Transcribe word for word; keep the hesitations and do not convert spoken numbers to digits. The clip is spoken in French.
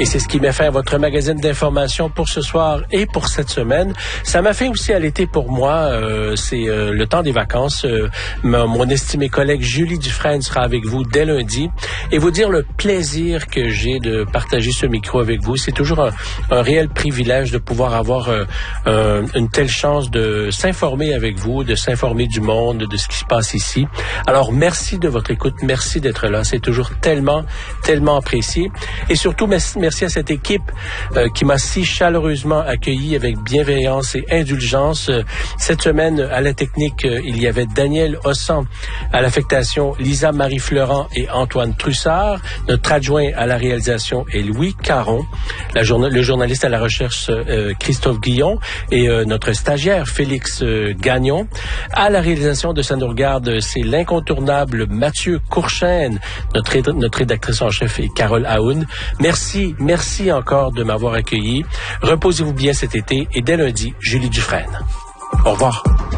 Et c'est ce qui met fin à votre magazine d'information pour ce soir et pour cette semaine. Ça m'a fait aussi à l'été pour moi. Euh, c'est euh, le temps des vacances. Euh, mon, mon estimée collègue Julie Dufresne sera avec vous dès lundi et vous dire le plaisir que j'ai de partager ce micro avec vous. C'est toujours un, un réel privilège de pouvoir avoir euh, un, une telle chance de s'informer avec vous, de s'informer du monde, de ce qui se passe ici. Alors, merci de votre écoute. Merci d'être là. C'est toujours tellement, tellement apprécié. Et surtout, merci à cette équipe euh, qui m'a si chaleureusement accueilli avec bienveillance et indulgence. Euh, cette semaine, à la technique, euh, il y avait Daniel Ossan, à l'affectation, Lisa Marie-Fleurant et Antoine Trussard. Notre adjoint à la réalisation est Louis Caron. La journa- le journaliste à la recherche, euh, Christophe Guillon. Et euh, notre stagiaire, Félix euh, Gagnon. À la réalisation de Ça nous regarde, c'est l'incontournable Mathieu Courchaine. Notre, notre rédactrice en chef est Carole Aoun. Merci, merci encore de m'avoir accueilli. Reposez-vous bien cet été et dès lundi, Julie Dufresne. Au revoir.